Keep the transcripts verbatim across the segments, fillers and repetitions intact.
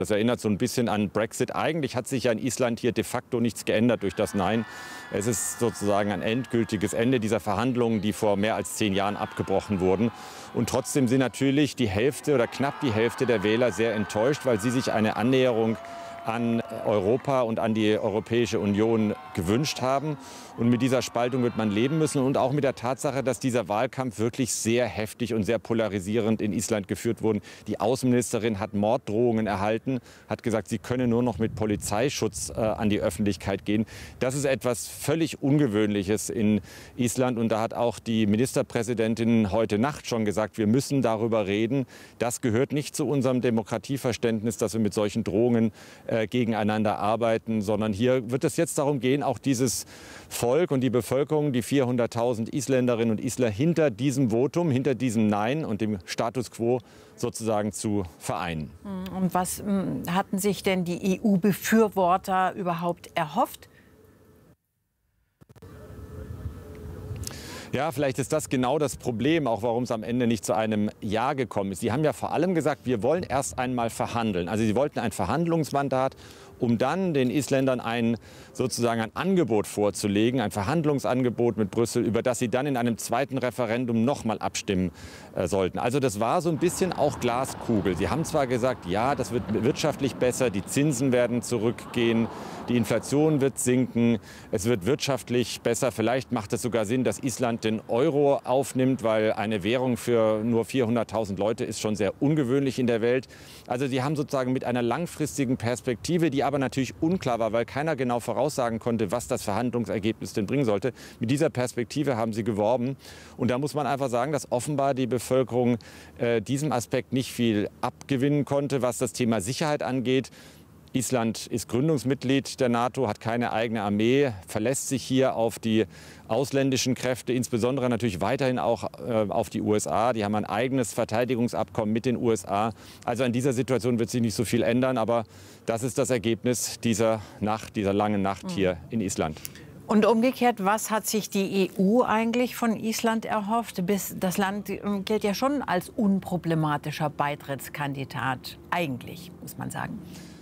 Das erinnert so ein bisschen an Brexit. Eigentlich hat sich ja in Island hier de facto nichts geändert durch das Nein. Es ist sozusagen ein endgültiges Ende dieser Verhandlungen, die vor mehr als zehn Jahren abgebrochen wurden. Und trotzdem sind natürlich die Hälfte oder knapp die Hälfte der Wähler sehr enttäuscht, weil sie sich eine Annäherung an Europa und an die Europäische Union gewünscht haben. Und mit dieser Spaltung wird man leben müssen und auch mit der Tatsache, dass dieser Wahlkampf wirklich sehr heftig und sehr polarisierend in Island geführt wurde. Die Außenministerin hat Morddrohungen erhalten, hat gesagt, sie könne nur noch mit Polizeischutz äh, an die Öffentlichkeit gehen. Das ist etwas völlig Ungewöhnliches in Island. Und da hat auch die Ministerpräsidentin heute Nacht schon gesagt, wir müssen darüber reden. Das gehört nicht zu unserem Demokratieverständnis, dass wir mit solchen Drohungen äh, gegeneinander arbeiten, sondern hier wird es jetzt darum gehen, auch dieses Volk und die Bevölkerung, die vierhunderttausend Isländerinnen und Isländer hinter diesem Votum, hinter diesem Nein und dem Status quo sozusagen zu vereinen. Und was hatten sich denn die E U-Befürworter überhaupt erhofft? Ja, vielleicht ist das genau das Problem, auch warum es am Ende nicht zu einem Ja gekommen ist. Sie haben ja vor allem gesagt, wir wollen erst einmal verhandeln. Also sie wollten ein Verhandlungsmandat, um dann den Isländern ein, sozusagen ein Angebot vorzulegen, ein Verhandlungsangebot mit Brüssel, über das sie dann in einem zweiten Referendum noch mal abstimmen äh, sollten. Also das war so ein bisschen auch Glaskugel. Sie haben zwar gesagt, ja, das wird wirtschaftlich besser, die Zinsen werden zurückgehen, die Inflation wird sinken, es wird wirtschaftlich besser. Vielleicht macht es sogar Sinn, dass Island den Euro aufnimmt, weil eine Währung für nur vierhunderttausend Leute ist schon sehr ungewöhnlich in der Welt. Also sie haben sozusagen mit einer langfristigen Perspektive, die aber natürlich unklar war, weil keiner genau voraussagen konnte, was das Verhandlungsergebnis denn bringen sollte. Mit dieser Perspektive haben sie geworben. Und da muss man einfach sagen, dass offenbar die Bevölkerung äh, diesem Aspekt nicht viel abgewinnen konnte, was das Thema Sicherheit angeht. Island ist Gründungsmitglied der NATO, hat keine eigene Armee, verlässt sich hier auf die ausländischen Kräfte, insbesondere natürlich weiterhin auch äh, auf die U S A. Die haben ein eigenes Verteidigungsabkommen mit den U S A. Also an dieser Situation wird sich nicht so viel ändern, aber das ist das Ergebnis dieser Nacht, dieser langen Nacht hier in Island. Und umgekehrt, was hat sich die E U eigentlich von Island erhofft? Das Land gilt ja schon als unproblematischer Beitrittskandidat, eigentlich, muss man sagen.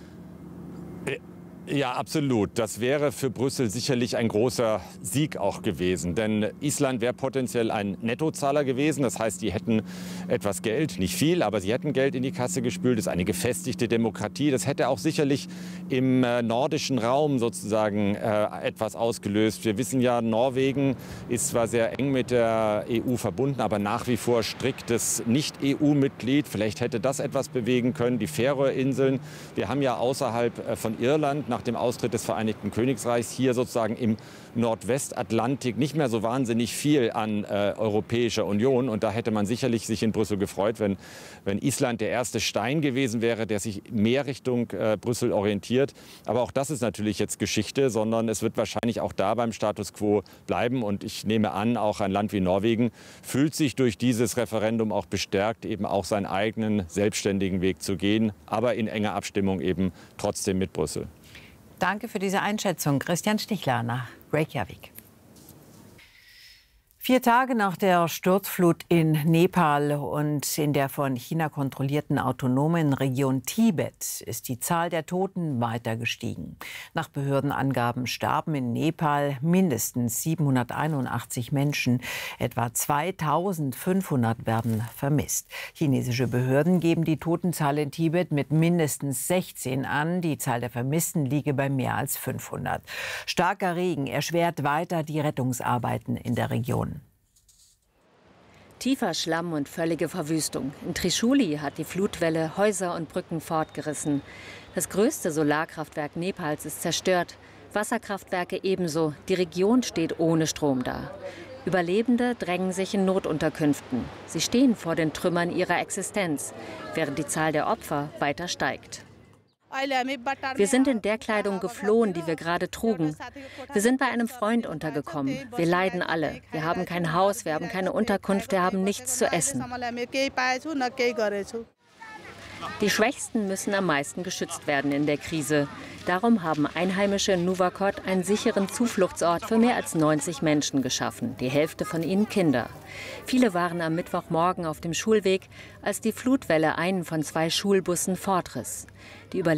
Ja, absolut. Das wäre für Brüssel sicherlich ein großer Sieg auch gewesen. Denn Island wäre potenziell ein Nettozahler gewesen. Das heißt, die hätten etwas Geld, nicht viel, aber sie hätten Geld in die Kasse gespült. Das ist eine gefestigte Demokratie. Das hätte auch sicherlich im äh, nordischen Raum sozusagen äh, etwas ausgelöst. Wir wissen ja, Norwegen ist zwar sehr eng mit der E U verbunden, aber nach wie vor striktes Nicht-E U-Mitglied. Vielleicht hätte das etwas bewegen können. Die Färöerinseln. Wir haben ja außerhalb äh, von Irland nach dem Austritt des Vereinigten Königreichs hier sozusagen im Nordwestatlantik nicht mehr so wahnsinnig viel an äh, Europäischer Union. Und da hätte man sicherlich sich in Brüssel gefreut, wenn, wenn Island der erste Stein gewesen wäre, der sich mehr Richtung äh, Brüssel orientiert. Aber auch das ist natürlich jetzt Geschichte, sondern es wird wahrscheinlich auch da beim Status quo bleiben. Und ich nehme an, auch ein Land wie Norwegen fühlt sich durch dieses Referendum auch bestärkt, eben auch seinen eigenen selbstständigen Weg zu gehen, aber in enger Abstimmung eben trotzdem mit Brüssel. Danke für diese Einschätzung. Christian Stichler nach Reykjavik. Vier Tage nach der Sturzflut in Nepal und in der von China kontrollierten autonomen Region Tibet ist die Zahl der Toten weiter gestiegen. Nach Behördenangaben starben in Nepal mindestens siebenhunderteinundachtzig Menschen. Etwa zweitausendfünfhundert werden vermisst. Chinesische Behörden geben die Totenzahl in Tibet mit mindestens sechzehn an. Die Zahl der Vermissten liege bei mehr als fünfhundert. Starker Regen erschwert weiter die Rettungsarbeiten in der Region. Tiefer Schlamm und völlige Verwüstung. In Trishuli hat die Flutwelle Häuser und Brücken fortgerissen. Das größte Solarkraftwerk Nepals ist zerstört. Wasserkraftwerke ebenso. Die Region steht ohne Strom da. Überlebende drängen sich in Notunterkünften. Sie stehen vor den Trümmern ihrer Existenz, während die Zahl der Opfer weiter steigt. Wir sind in der Kleidung geflohen, die wir gerade trugen. Wir sind bei einem Freund untergekommen. Wir leiden alle. Wir haben kein Haus, wir haben keine Unterkunft, wir haben nichts zu essen. Die Schwächsten müssen am meisten geschützt werden in der Krise. Darum haben Einheimische in Nuwakot einen sicheren Zufluchtsort für mehr als neunzig Menschen geschaffen, die Hälfte von ihnen Kinder. Viele waren am Mittwochmorgen auf dem Schulweg, als die Flutwelle einen von zwei Schulbussen fortriss. Die